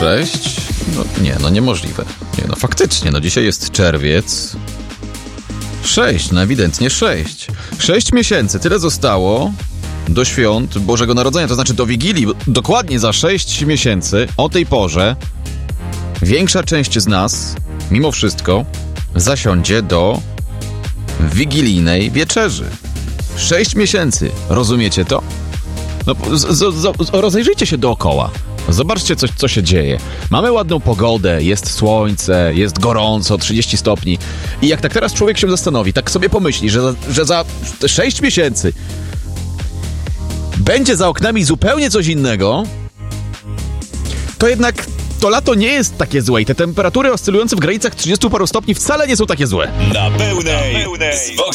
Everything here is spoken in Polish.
6? No niemożliwe. Faktycznie, dzisiaj jest czerwiec. 6, ewidentnie 6. 6 miesięcy, tyle zostało do świąt Bożego Narodzenia, to znaczy do Wigilii. Dokładnie za 6 miesięcy, o tej porze, większa część z nas, mimo wszystko, zasiądzie do wigilijnej wieczerzy. 6 miesięcy, rozumiecie to? Rozejrzyjcie się dookoła. Zobaczcie, co się dzieje. Mamy ładną pogodę, jest słońce, jest gorąco, 30 stopni. I jak tak teraz człowiek się zastanowi, tak sobie pomyśli, że za 6 miesięcy będzie za oknami zupełnie coś innego, to jednak to lato nie jest takie złe i te temperatury oscylujące w granicach 30 paru stopni wcale nie są takie złe. Na pełnej.